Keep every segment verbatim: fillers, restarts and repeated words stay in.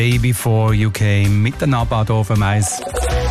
Day Before You Came mit der Nabad auf dem Eis.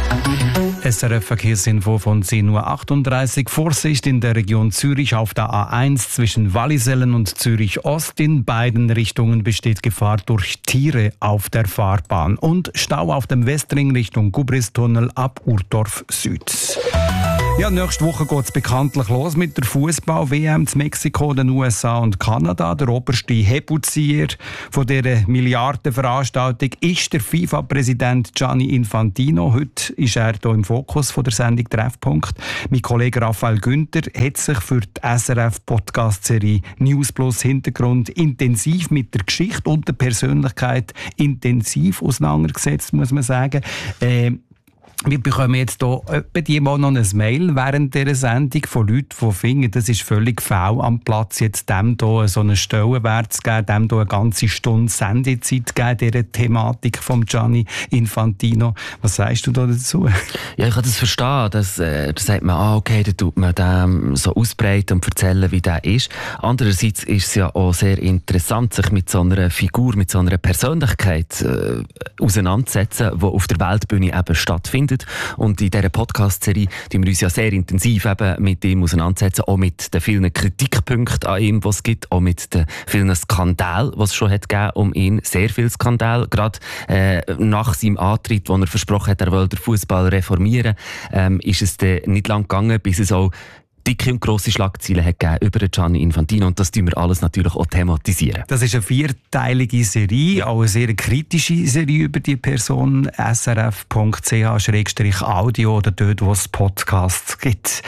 S R F-Verkehrsinfo von zehn Uhr achtunddreißig. Vorsicht in der Region Zürich auf der A eins zwischen Wallisellen und Zürich Ost. In beiden Richtungen besteht Gefahr durch Tiere auf der Fahrbahn. Und Stau auf dem Westring Richtung Gubristunnel ab Urdorf Süd. Ja, nächste Woche geht es bekanntlich los mit der Fußball-W M zu Mexiko, den U S A und Kanada. Der oberste Hebelzieher von dieser Milliardenveranstaltung ist der FIFA-Präsident Gianni Infantino. Heute ist er hier im Fokus von der Sendung Treffpunkt. Mein Kollege Raphael Günther hat sich für die S R F-Podcast-Serie News Plus Hintergrund intensiv mit der Geschichte und der Persönlichkeit intensiv auseinandergesetzt, muss man sagen. Äh, Wir bekommen jetzt hier etwa die mal noch ein Mail während dieser Sendung von Leuten, die finden, das ist völlig faul am Platz, jetzt dem hier so einen Stellenwert zu geben, dem hier eine ganze Stunde Sendezeit zu geben, dieser Thematik von Gianni Infantino. Was sagst du da dazu? Ja, ich kann das verstehen. Dass, äh, da sagt man, ah, okay, da tut man dem so ausbreiten und erzählen, wie der ist. Andererseits ist es ja auch sehr interessant, sich mit so einer Figur, mit so einer Persönlichkeit äh, auseinanderzusetzen, die auf der Weltbühne eben stattfindet. Und in dieser Podcast-Serie die wir uns ja sehr intensiv eben mit ihm auseinandersetzen, auch mit den vielen Kritikpunkten an ihm, die es gibt, auch mit den vielen Skandalen, die es schon hat gegeben um ihn. Sehr viele Skandale, gerade äh, nach seinem Antritt, wo er versprochen hat, er will den Fußball reformieren, ähm, ist es dann nicht lang gegangen, bis es auch dicke und grosse Schlagzeilen hat gegeben über Gianni Infantino, und das tun wir alles natürlich auch thematisieren. Das ist eine vierteilige Serie, auch eine sehr kritische Serie über die Person. S R F Punkt C H Schrägstrich Audio oder dort, wo es Podcasts gibt.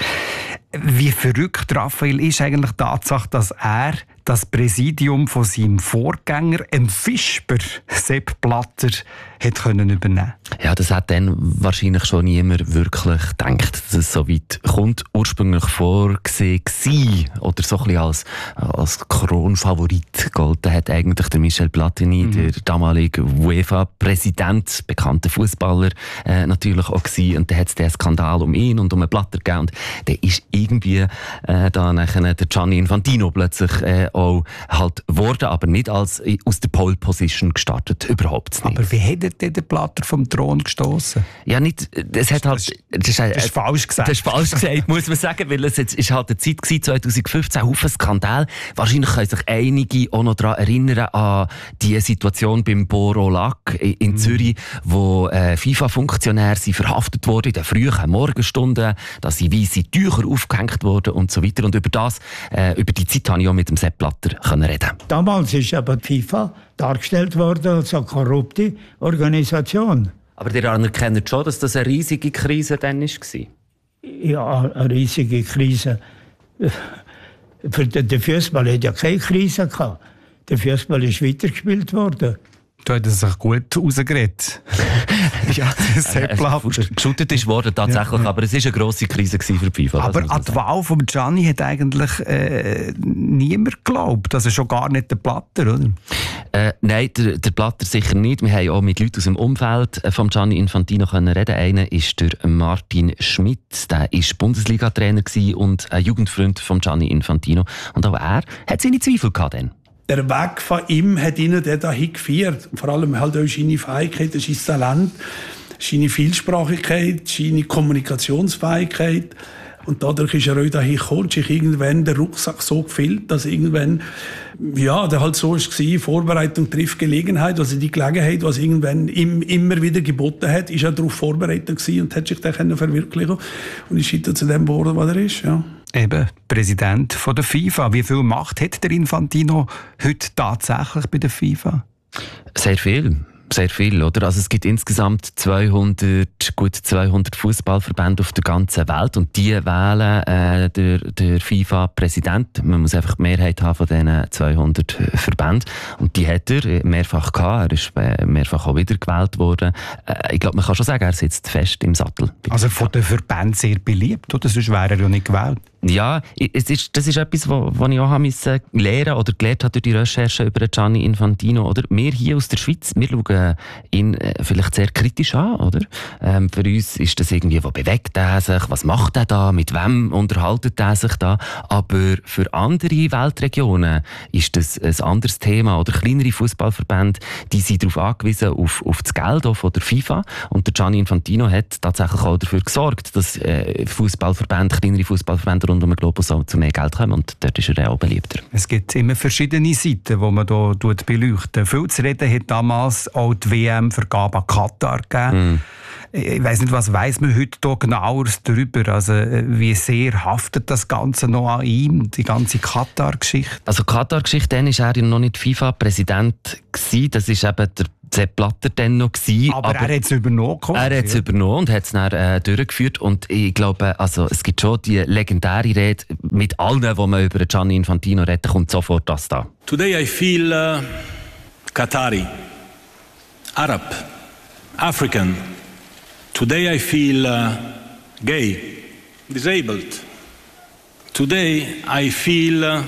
Wie verrückt, Raphael, ist eigentlich die Tatsache, dass er das Präsidium von seinem Vorgänger, dem Fischber Sepp Blatter, hat können übernehmen. Ja, das hat dann wahrscheinlich schon niemand wirklich gedacht, dass es so weit kommt. Ursprünglich vorgesehen gewesen, oder so ein bisschen als, als Kronfavorit golden hat eigentlich der Michel Platini, mhm. der damalige UEFA-Präsident, bekannter Fußballer, äh, natürlich auch gewesen. Und dann hat es den Skandal um ihn und um einen Blatter gegeben. Und dann ist irgendwie äh, da nachher der Gianni Infantino plötzlich äh, auch halt geworden, aber nicht als aus der Pole Position gestartet, überhaupt nicht. Aber wie hat er denn den Blatter vom Thron gestoßen? Ja, nicht, es hat halt, das ist, das ist falsch gesagt. Das ist falsch gesagt, muss man sagen, weil es jetzt ist halt eine Zeit gewesen, zwanzig fünfzehn, Haufen Skandal. Wahrscheinlich können sich einige auch noch daran erinnern an die Situation beim Boro Lac in mhm. Zürich, wo äh, FIFA-Funktionäre verhaftet wurden in den frühen Morgenstunden, dass sie weisse Tücher aufgehängt wurden und so weiter. Und über das, äh, über die Zeit habe ich auch mit dem Sepp Blatter können reden. Damals ist aber die FIFA dargestellt worden als eine korrupte Organisation. Aber ihr anerkennt schon, dass das eine riesige Krise dann war? Ja, eine riesige Krise. Für den Fußball hat ja keine Krise gehabt. Der Fußball ist weitergespielt worden. Du hast sich gut rausgeredet. Ja, Sepp Blatter. Geschüttet ist worden tatsächlich, ja. Aber es war eine grosse Krise für die FIFA. Aber an die Wahl von Gianni hat eigentlich äh, niemand geglaubt. Also schon gar nicht der Blatter, oder? Äh, nein, der, der Blatter sicher nicht. Wir haben auch mit Leuten aus dem Umfeld von Gianni Infantino können reden. Einer ist der Martin Schmidt. Der war Bundesliga-Trainer und ein Jugendfreund von Gianni Infantino. Und auch er hat seine Zweifel gehabt dann. Der Weg von ihm hat ihn dahin geführt. Vor allem halt auch seine Fähigkeit, sein Talent, seine Vielsprachigkeit, seine Kommunikationsfähigkeit. Und dadurch ist er auch dahin gekommen, sich irgendwann der Rucksack so gefüllt, dass irgendwann, ja, der halt so war, Vorbereitung trifft Gelegenheit, also die Gelegenheit, was irgendwann ihm immer wieder geboten hat, ist er darauf vorbereitet gewesen und hat sich dann verwirklichen und ist heute zu dem geworden, was er ist, ja. Eben, Präsident von der FIFA. Wie viel Macht hat der Infantino heute tatsächlich bei der FIFA? Sehr viel. Sehr viel, oder? Also es gibt insgesamt zweihundert, gut zweihundert Fußballverbände auf der ganzen Welt und die wählen äh, der, der FIFA-Präsident. Man muss einfach die Mehrheit haben von diesen zweihundert Verbänden und die hat er mehrfach gehabt. Er ist mehrfach auch wieder gewählt worden. Äh, ich glaube, man kann schon sagen, er sitzt fest im Sattel. Also von den Verbänden sehr beliebt, oder? Sonst wäre er ja nicht gewählt. Ja, es ist, das ist etwas, was ich auch müssen lernen oder gelernt habe durch die Recherche über Gianni Infantino. Oder? Wir hier aus der Schweiz, wir schauen ihn vielleicht sehr kritisch an. Oder? Ähm, für uns ist das irgendwie, wo bewegt er sich, was macht er da, mit wem unterhaltet er sich da. Aber für andere Weltregionen ist das ein anderes Thema. Oder kleinere Fußballverbände, die sind darauf angewiesen, auf, auf das Geld von der FIFA. Und der Gianni Infantino hat tatsächlich auch dafür gesorgt, dass äh, Fußballverbände, kleinere Fußballverbände rund um den Globus auch zu mehr Geld kommen. Und dort ist er auch beliebter. Es gibt immer verschiedene Seiten, die man hier beleuchten. Viel zu reden hat damals auch die W M-Vergabe an Katar gegeben. Mm. Ich weiss nicht, was weiss man heute hier genaueres darüber? Also, wie sehr haftet das Ganze noch an ihm, die ganze Katar-Geschichte? Also, Katar-Geschichte, dann war er ja noch nicht FIFA-Präsident. Das war eben der Sepp Blatter dann noch gewesen, aber, aber er hat es übernommen. Er hat es ja. übernommen und hat es dann äh, durchgeführt. Und ich glaube, also, es gibt schon die legendäre Rede mit allen, wo man über Gianni Infantino redet, kommt sofort das da. Today I feel uh, Qatari, Arab, African. Today I feel uh, gay, disabled. Today I feel uh,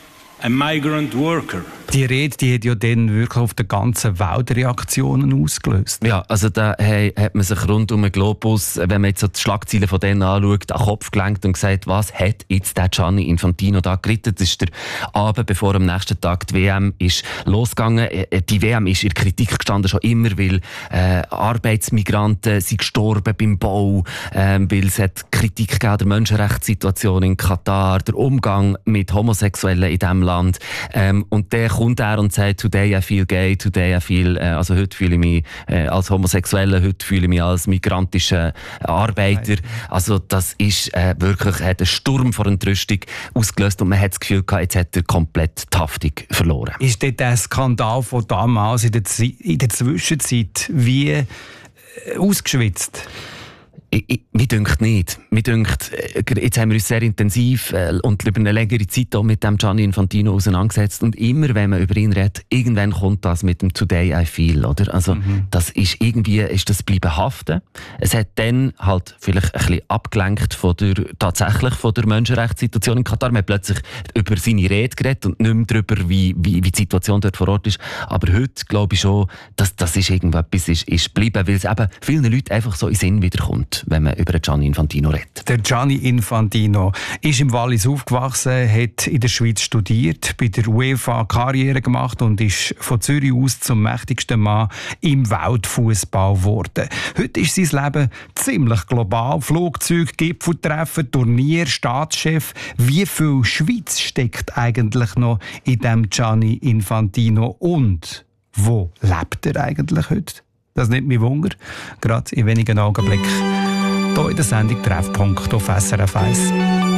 a migrant worker. Die Rede, die hat ja dann wirklich auf der ganzen Welt Reaktionen ausgelöst. Ja, also da hey, hat man sich rund um den Globus, wenn man jetzt so die Schlagzeilen von denen anschaut, an den Kopf gelenkt und gesagt, was hat jetzt der Gianni Infantino da geritten? Das ist der Abend, bevor am nächsten Tag die W M ist losgegangen. Die W M ist in Kritik gestanden, schon immer, weil äh, Arbeitsmigranten sind gestorben beim Bau, äh, weil es hat Kritik gegeben der Menschenrechtssituation in Katar, der Umgang mit Homosexuellen in diesem Land. Ähm, und der kommt er und sagt, today I feel gay, today I feel, äh, also heute fühle ich mich äh, als Homosexueller, heute fühle ich mich als migrantischer Arbeiter. Also das ist äh, wirklich, hat einen Sturm vor Entrüstung ausgelöst und man hat das Gefühl gehabt, jetzt hat er komplett die Haftung verloren. Ist dort der Skandal von damals in der, Z- in der Zwischenzeit wie äh, ausgeschwitzt? Ich, ich, mir dünkt nicht. Mir dünkt, jetzt haben wir uns sehr intensiv äh, und über eine längere Zeit auch mit dem Gianni Infantino auseinandergesetzt. Und immer, wenn man über ihn redet, irgendwann kommt das mit dem Today I feel, oder? Also, mhm. das ist irgendwie, ist das bleiben haften. Es hat dann halt vielleicht ein bisschen abgelenkt von der, tatsächlich von der Menschenrechtssituation in Katar. Man hat plötzlich über seine Rede geredet und nicht mehr darüber, wie, wie, wie die Situation dort vor Ort ist. Aber heute glaube ich schon, dass das ist irgendetwas ist, ist geblieben, weil es eben vielen Leuten einfach so in den Sinn wiederkommt, wenn man über Gianni Infantino redet. Der Gianni Infantino ist im Wallis aufgewachsen, hat in der Schweiz studiert, bei der UEFA Karriere gemacht und ist von Zürich aus zum mächtigsten Mann im Weltfußball geworden. Heute ist sein Leben ziemlich global. Flugzeuge, Gipfeltreffen, Turnier, Staatschef. Wie viel Schweiz steckt eigentlich noch in dem Gianni Infantino und wo lebt er eigentlich heute? Das nimmt mich Wunder, gerade in wenigen Augenblicken. Hier in der Sendung Treffpunkt auf S R F eins.